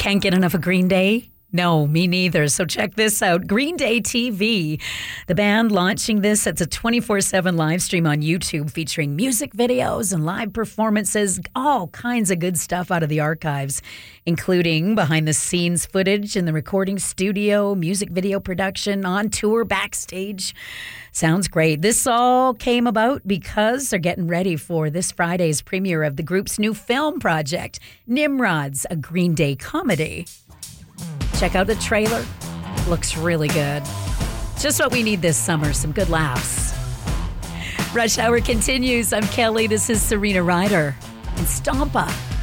Can't get enough of Green Day? No, me neither. So check this out. Green Day TV. The band launching this. It's a 24/7 live stream on YouTube featuring music videos and live performances, all kinds of good stuff out of the archives, including behind the scenes footage in the recording studio, music video production, on tour, backstage. Sounds great. This all came about because they're getting ready for this Friday's premiere of the group's new film project, Nimrods, a Green Day comedy. Check out the trailer. Looks really good. Just what we need this summer, some good laughs. Rush Hour continues. I'm Kelly. This is Serena Ryder and Stompa.